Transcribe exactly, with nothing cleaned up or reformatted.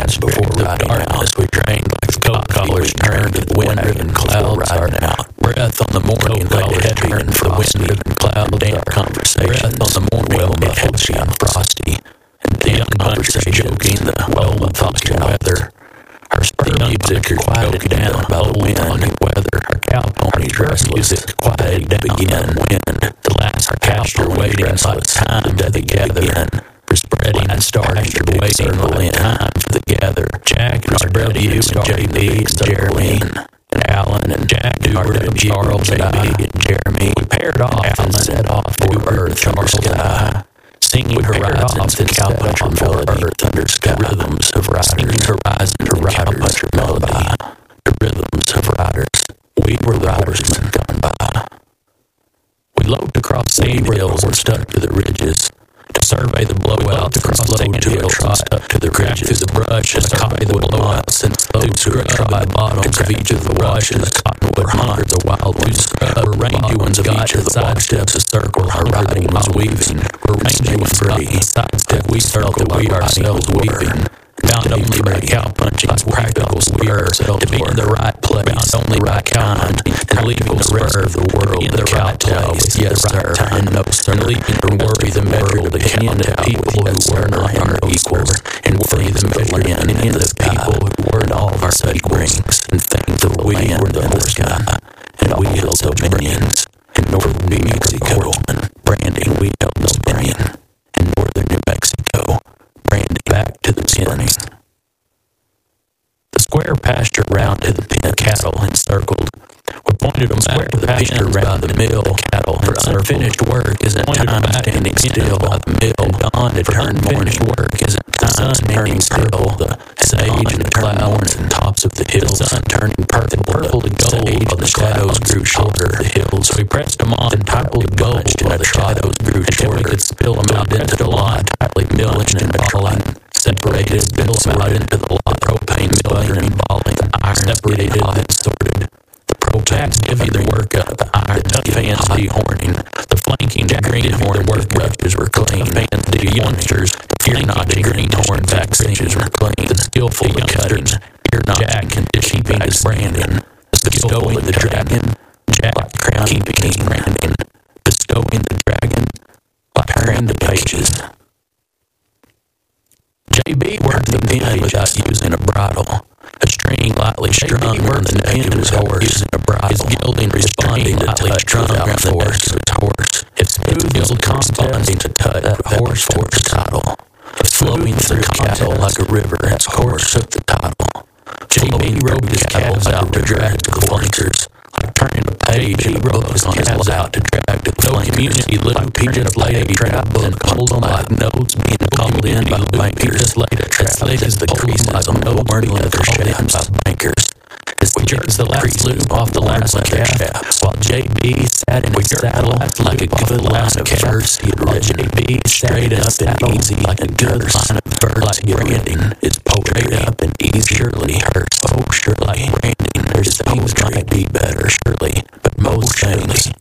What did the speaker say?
minutes before riding out, as we drained like the coat collars turned to the wind-driven clouds, our breath on the morning collars turned for the wind-driven cloud, damp conversation on the morning, well-muffled and frosty, and damp conversation joking the well-talking weather. Our spur music quieted down about the wind and weather. Our cow ponies' rest music quieted down begin wind. The last our pasture waiting like time to the gathering. For spreading and starting to waiting like time for the gather. Jack and R W and J B and Jeremy and Alan and Jack Dewar and Charles and I and Jeremy. We paired off and set off to earth under sky. Singing horizons and cowpuncher melody, earth under sky, rhythms of riders, singing horizons and cowpuncher melody, the rhythms of riders. We were riders and gone by. We loped across sand hills and stuck to the ridges to survey the blowouts across sand hills and stuck to the ridges through the brush and copy the blowouts and slowed through the bottoms of each of the washes. Cottonwood hundreds of wildwoods were rangy ones of each of the side steps a circle. Our riding was weaving. We're rangy and free. Side step we felt that we ourselves weaving. Bound only by cow-punching practicals we ourselves to be in the right place, bound only by kind, and leaving the rest of the world in the right place, yes sir, and no sir, and leaving to worry the measure of the kin of people who were not our equals, and worry the measure and in the people who were all of our equals, and things of the wind were the sky, and we held dominions, in northern New Mexico, branding we held dominion, in northern New Mexico, branded back to the beginning. The square pasture round to the pen cattle encircled. We pointed them back to the pasture round the mill. Cattle for unfinished work isn't time standing still by the mill. Dawn to turn finished work isn't time standing still. The sage and the clouds and tops of the hills. The sun turning purple, purple to gold while the shadows grew shorter. The hills we pressed them on and toppled the gold while the shadows grew shorter. We could spill them out into the lot, tightly milling and balling. Separated, spill them out into the lot. Propane milling and balling. Iron separated and sorted. The propacks give you the work up. The iron fans dehorning. The flanking greenhorn work brushes were clean. The fans do youngsters. Fear not the greenhorn vaccines were clean. The skillful cutting. Fear not Jack and keeping his branding. Bestowing the dragon. Jack keeping his branding. Bestowing the dragon. Like turning the pages. J B worked the pen without using a bridle. A string lightly strung around the neck of his horse. Using a bridle. His gilding responding to touch strung around the neck of his horse. His smooth gild corresponding to touch the horse took the title. It's flowing through cattle like a river. Its horse took the title. J B rode his calves out to drag to the flankers. Like turning a page, he rode his calves out to drag to the flankers. Community little Peter laid a trap book, hold on like notes being called in by the bankers. As slick as the crease like a no burning leather shafts by bankers. As we jerked the last loop off the last calf, while J B sat in his saddle like a good line of verse he'd written. J B straight up and easy like a good line of verse he'd written. It's poetry up and easy, surely hurts. Oh, surely branding. There's things might be better, surely, but most things